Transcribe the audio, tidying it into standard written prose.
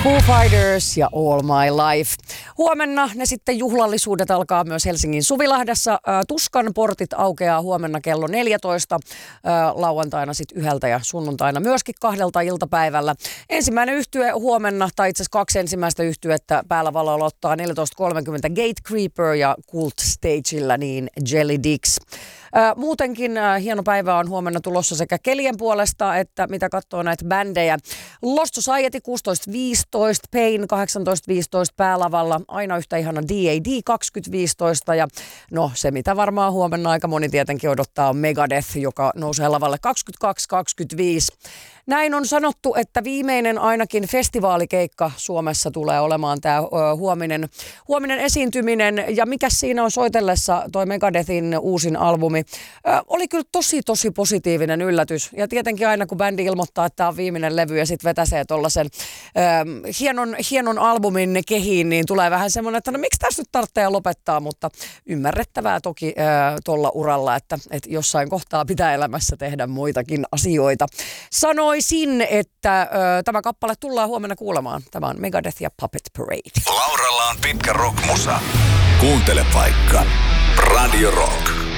Foo Fighters ja All My Life. Huomenna ne sitten juhlallisuudet alkaa myös Helsingin Suvilahdessa. Tuskan portit aukeaa huomenna kello 14, lauantaina sitten 1 ja sunnuntaina myöskin 2 iltapäivällä. Ensimmäinen yhtye huomenna, tai itse asiassa 2 ensimmäistä yhtyettä päällä valolla ottaa 14.30 Gatecreeper ja Cult Stageillä niin Jelly Dicks. Muutenkin hieno päivä on huomenna tulossa sekä kelien puolesta, että mitä katsoo näitä bändejä. Lost Society 16.15, Pain 18.15 päälavalla, aina yhtä ihana D.A.D. 20.15 ja no se mitä varmaan huomenna aika moni tietenkin odottaa on Megadeth, joka nousee lavalle 22.25. Näin on sanottu, että viimeinen ainakin festivaalikeikka Suomessa tulee olemaan tämä huominen esiintyminen. Ja mikä siinä on soitellessa toi Megadethin uusin albumi. Oli kyllä tosi positiivinen yllätys. Ja tietenkin aina kun bändi ilmoittaa, että tämä on viimeinen levy ja sitten vetäsee tuollaisen hienon albumin kehiin, niin tulee vähän semmoinen, että no miksi tässä nyt tarvitsee lopettaa, mutta ymmärrettävää toki tuolla uralla, että jossain kohtaa pitää elämässä tehdä muitakin asioita. Sanoisin, että tämä kappale tullaan huomenna kuulemaan. Tämä on Megadeth ja Puppet Parade. Lauralla on pitkä rockmusa. Kuuntele vaikka Radio Rock.